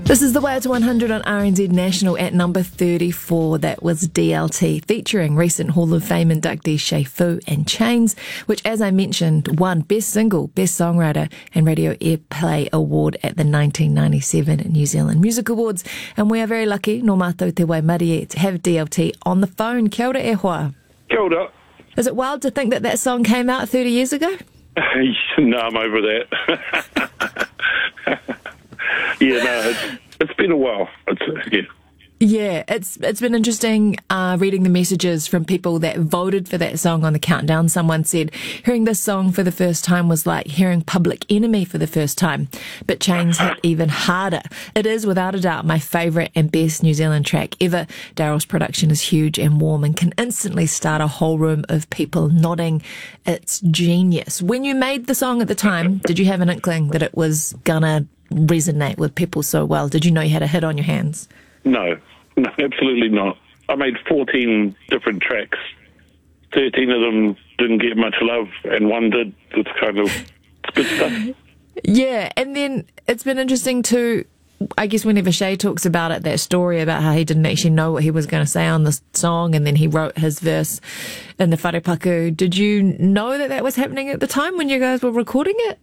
This is the Way to 100 on RNZ National at number 34. That was DLT, featuring recent Hall of Fame inductees Shay Fu and Chains, which, as I mentioned, won Best Single, Best Songwriter and Radio Airplay Award at the 1997 New Zealand Music Awards. And we are very lucky, no mātou te waimarie, to have DLT on the phone. Kia ora e hoa. Kia ora. Is it wild to think that that song came out 30 years ago? No, I'm over that. Yeah, no, it's been a while. Yeah, it's been interesting reading the messages from people that voted for that song on the countdown. Someone said, hearing this song for the first time was like hearing Public Enemy for the first time, but Chains hit even harder. It is, without a doubt, my favourite and best New Zealand track ever. Daryl's production is huge and warm and can instantly start a whole room of people nodding. It's genius. When you made the song at the time, did you have an inkling that it was gonna resonate with people so well? Did you know you had a hit on your hands? No, absolutely not. I made 14 different tracks. 13 of them didn't get much love, and one did. It's kind of good stuff. Yeah, and then it's been interesting too, I guess, whenever Shay talks about it, that story about how he didn't actually know what he was going to say on the song, and then he wrote his verse in the wharepaku. Did you know that was happening at the time when you guys were recording it?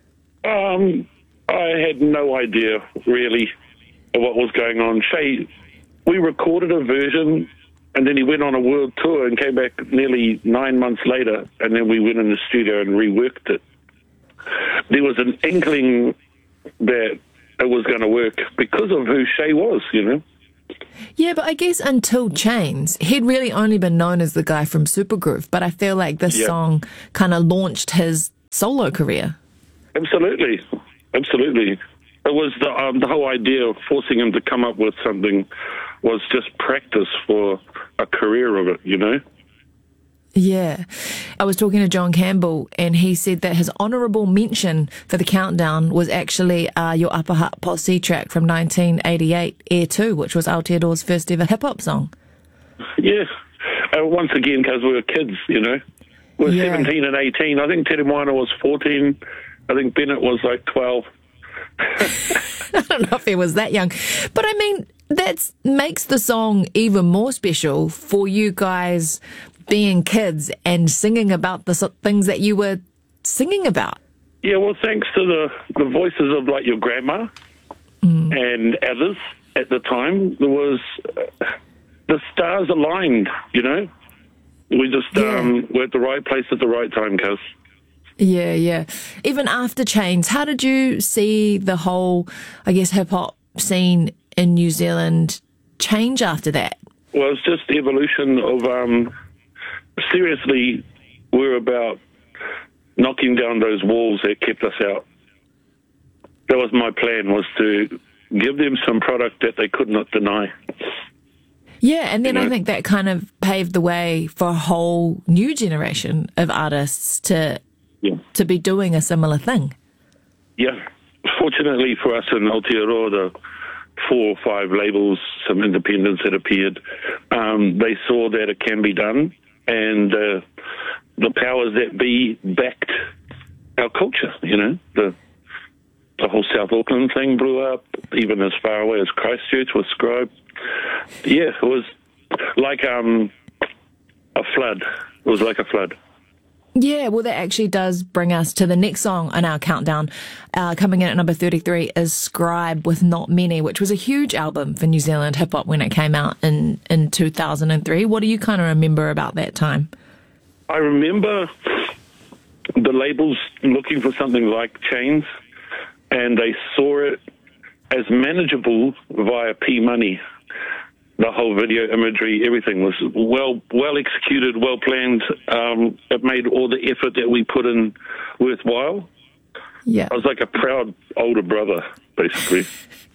I had no idea, really, of what was going on. Shay, we recorded a version, and then he went on a world tour and came back nearly 9 months later, and then we went in the studio and reworked it. There was an inkling that it was going to work because of who Shay was, you know? Yeah, but I guess until Chains, he'd really only been known as the guy from Supergroove, but I feel like this song kind of launched his solo career. Absolutely. It was the whole idea of forcing him to come up with something was just practice for a career of it, you know? Yeah. I was talking to John Campbell, and he said that his honourable mention for the countdown was actually your Upper Heart Posse track from 1988, Air 2, which was Aotearoa's first ever hip-hop song. Yeah. Once again, because we were kids, you know? We were 17 and 18. I think Tere Moana was 14. I think Bennett was like 12. I don't know if he was that young. But I mean, that makes the song even more special for you guys being kids and singing about the things that you were singing about. Yeah, well, thanks to the voices of like your grandma and others at the time, there was the stars aligned, you know? We just were at the right place at the right time, cuz. Yeah. Even after Chains, how did you see the whole, I guess, hip-hop scene in New Zealand change after that? Well, it's just the evolution of, seriously, we're about knocking down those walls that kept us out. That was my plan, was to give them some product that they could not deny. Yeah, and then I think that kind of paved the way for a whole new generation of artists to be doing a similar thing. Yeah. Fortunately for us in Aotearoa, the 4 or 5 labels, some independents that appeared, they saw that it can be done, and the powers that be backed our culture, you know. The whole South Auckland thing blew up, even as far away as Christchurch with Scribe. Yeah, it was like a flood. It was like a flood. Yeah, well, that actually does bring us to the next song on our countdown. Coming in at number 33 is Scribe with Not Many, which was a huge album for New Zealand hip-hop when it came out in 2003. What do you kind of remember about that time? I remember the labels looking for something like Chains, and they saw it as manageable via P Money. The whole video imagery, everything was well executed, well planned. It made all the effort that we put in worthwhile. Yeah, I was like a proud older brother, basically.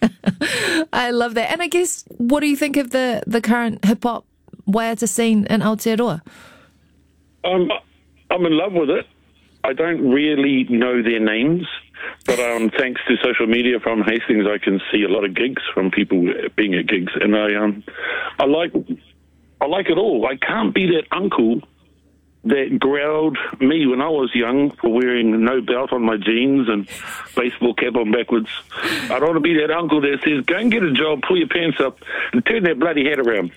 I love that. And I guess, what do you think of the current hip-hop waiata scene in Aotearoa? I'm in love with it. I don't really know their names, but thanks to social media from Hastings, I can see a lot of gigs from people being at gigs, and I like it all. I can't be that uncle that growled me when I was young for wearing no belt on my jeans and baseball cap on backwards. I don't want to be that uncle that says, go and get a job, pull your pants up, and turn that bloody hat around.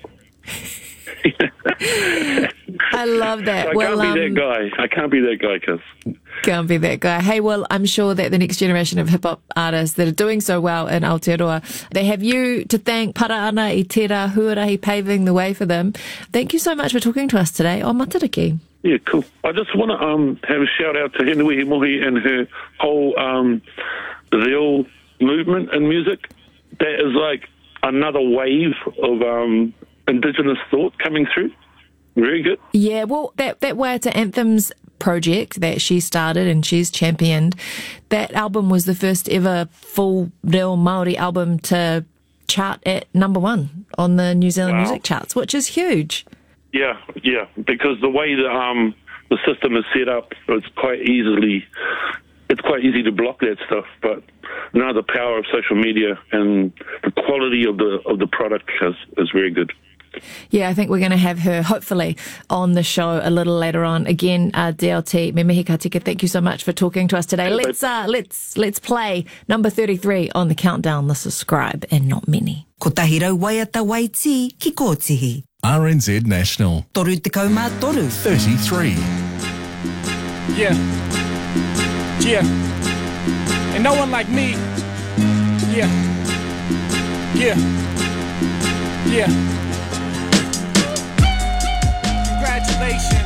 I love that. So I can't be that guy. I can't be that guy, cuz. Can't be that guy. Hey, well, I'm sure that the next generation of hip-hop artists that are doing so well in Aotearoa, they have you to thank. Para ana I tērā huarahi paving the way for them. Thank you so much for talking to us today on Matariki. Yeah, cool. I just want to have a shout-out to Henui Mohi and her whole Reo movement in music. That is like another wave of Indigenous thought coming through. Very good. Yeah, well, that Waiata Anthems project that she started and she's championed, that album was the first ever full Reo Māori album to chart at #1 on the New Zealand music charts, which is huge. Yeah, because the way that the system is set up, it's quite easy to block that stuff. But now the power of social media and the quality of the product is very good. Yeah, I think we're going to have her, hopefully, on the show a little later on. Again, DLT, me mihi ka tika, thank you so much for talking to us today. Let's play number 33 on the countdown. This is Scribe and Not Many. Ko tahi rau waiata waiti ki kōtihi. RNZ National. Toru te kaumā toru. 33. Yeah. And no one like me. Yeah. Congratulations.